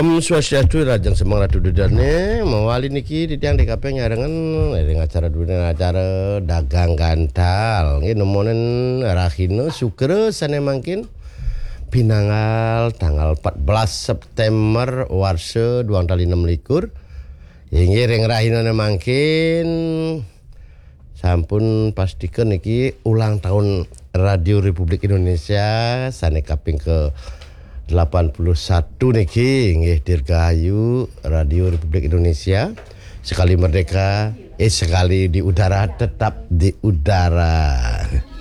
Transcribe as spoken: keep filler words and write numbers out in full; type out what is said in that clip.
Om Swastiastu Rajang Semang Ratu Dudane mawali niki di tiang D K P nyarengan ing acara dunia acara dagang gantal nggih nemonen rahina sukre sane mangkin pinanggal tanggal empat belas September warsa dua ribu enam likur inggih ring rahina mangkin sampun pastikan niki ulang tahun Radio Republik Indonesia sane kaping ke delapan puluh satu niki nggih dirgahayu Radio Republik Indonesia sekali merdeka eh sekali di udara tetap di udara.